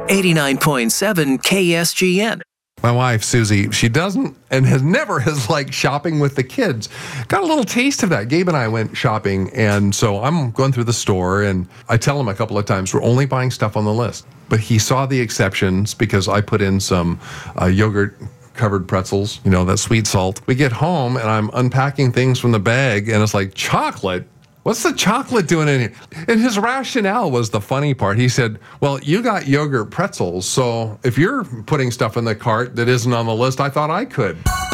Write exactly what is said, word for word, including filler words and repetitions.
eighty-nine point seven K S G N. My wife, Susie, she doesn't and has never has liked shopping with the kids. Got a little taste of that. Gabe and I went shopping, and so I'm going through the store, and I tell him a couple of times, we're only buying stuff on the list. But he saw the exceptions because I put in some uh, yogurt covered pretzels, you know, that sweet salt. We get home, and I'm unpacking things from the bag, and it's like, chocolate? What's the chocolate doing in here? And his rationale was the funny part. He said, well, you got yogurt pretzels, so if you're putting stuff in the cart that isn't on the list, I thought I could.